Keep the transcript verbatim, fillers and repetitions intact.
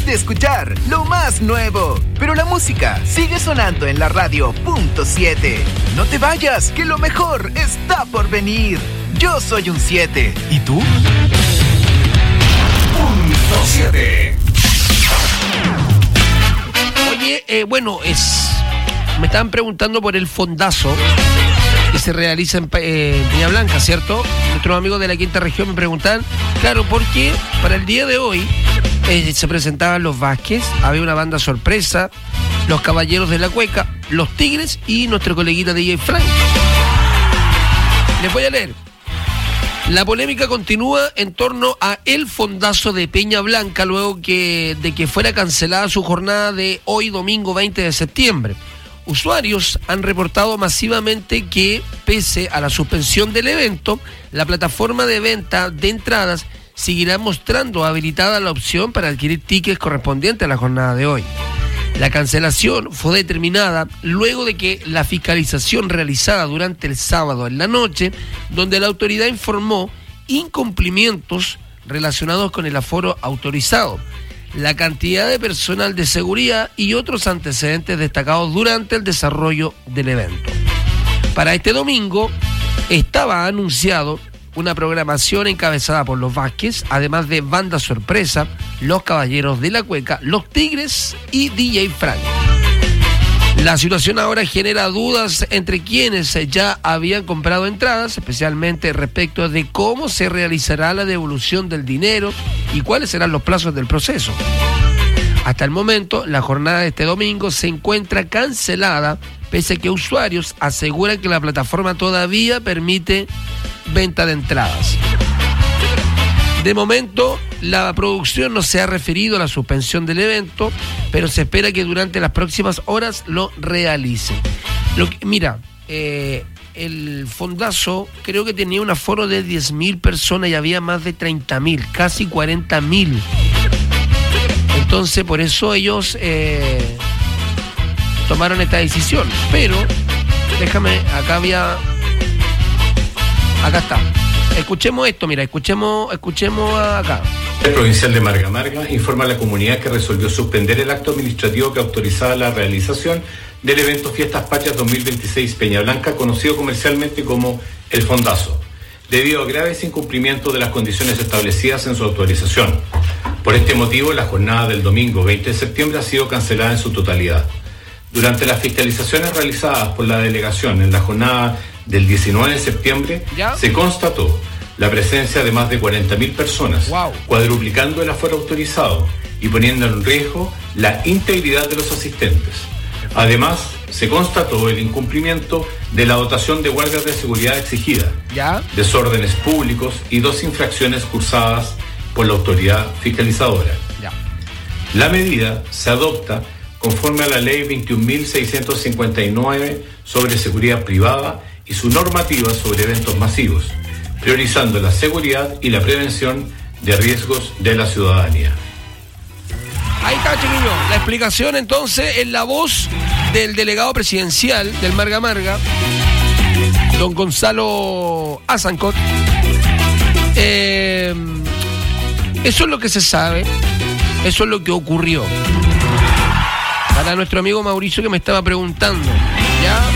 de escuchar lo más nuevo, pero la música sigue sonando en la radio punto siete. No te vayas, que lo mejor está por venir. Yo soy un siete. ¿Y tú? Punto siete. Oye, eh, bueno, es me estaban preguntando por el fondazo que se realiza en eh, Peña Blanca, ¿cierto? Nuestros amigos de la quinta región me preguntaban, claro, porque para el día de hoy eh, se presentaban los Vázquez, había una banda sorpresa, los Caballeros de la Cueca, los Tigres y nuestro coleguita D J Frank. Les voy a leer. La polémica continúa en torno a el fondazo de Peña Blanca luego que, de que fuera cancelada su jornada de hoy domingo veinte de septiembre. Usuarios han reportado masivamente que, pese a la suspensión del evento, la plataforma de venta de entradas seguirá mostrando habilitada la opción para adquirir tickets correspondientes a la jornada de hoy. La cancelación fue determinada luego de que la fiscalización realizada durante el sábado en la noche, donde la autoridad informó incumplimientos relacionados con el aforo autorizado, la cantidad de personal de seguridad y otros antecedentes destacados durante el desarrollo del evento. Para este domingo estaba anunciado una programación encabezada por los Vázquez, además de banda sorpresa, los Caballeros de la Cueca, los Tigres y D J Frank. La situación ahora genera dudas entre quienes ya habían comprado entradas, especialmente respecto de cómo se realizará la devolución del dinero y cuáles serán los plazos del proceso. Hasta el momento, la jornada de este domingo se encuentra cancelada, pese a que usuarios aseguran que la plataforma todavía permite venta de entradas. De momento, la producción no se ha referido a la suspensión del evento, pero se espera que durante las próximas horas lo realice. Lo que, mira, eh, el fondazo creo que tenía un aforo de diez mil personas y había más de treinta mil, casi cuarenta mil. Entonces, por eso ellos eh, tomaron esta decisión. Pero, déjame, acá había... Acá está. Escuchemos esto, mira, escuchemos, escuchemos acá. El provincial de Marga Marga informa a la comunidad que resolvió suspender el acto administrativo que autorizaba la realización del evento Fiestas Patrias dos mil veintiséis Peña Blanca, conocido comercialmente como El Fondazo, debido a graves incumplimientos de las condiciones establecidas en su autorización. Por este motivo, la jornada del domingo veinte de septiembre ha sido cancelada en su totalidad. Durante las fiscalizaciones realizadas por la delegación en la jornada del diecinueve de septiembre, ¿ya?, se constató la presencia de más de cuarenta mil personas, wow, cuadruplicando el aforo autorizado y poniendo en riesgo la integridad de los asistentes. Además, se constató el incumplimiento de la dotación de guardias de seguridad exigida, ¿ya?, desórdenes públicos y dos infracciones cursadas por la autoridad fiscalizadora. ¿Ya? La medida se adopta conforme a la ley veintiún mil seiscientos cincuenta y nueve sobre seguridad privada y su normativa sobre eventos masivos, priorizando la seguridad y la prevención de riesgos de la ciudadanía. Ahí está, chiquillo. La explicación entonces en la voz del delegado presidencial del Marga Marga, don Gonzalo Azancot. Eh, eso es lo que se sabe, eso es lo que ocurrió. Para nuestro amigo Mauricio que me estaba preguntando, ¿ya?